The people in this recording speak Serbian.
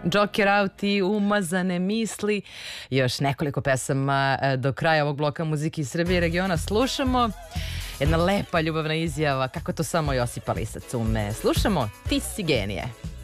Joker Out i Umazane misli. Još nekoliko pesama do kraja ovog bloka muzike iz Srbije i regiona slušamo. Jedna lepa ljubavna izjava, kako to samo Josipa Lisac ume. Slušamo Ti si genije.